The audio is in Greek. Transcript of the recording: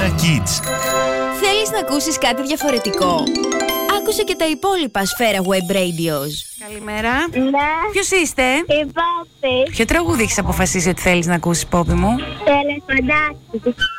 Sfera Kids. Θέλεις να ακούσεις κάτι διαφορετικό? Άκουσε και τα υπόλοιπα Sfera Web Radios. Καλημέρα. Ναι, Ποιος είστε? η Πόπη. Ποιο τραγούδι έχεις αποφασίσει ότι θέλεις να ακούσεις, Πόπη μου? Τελεφαντάκι.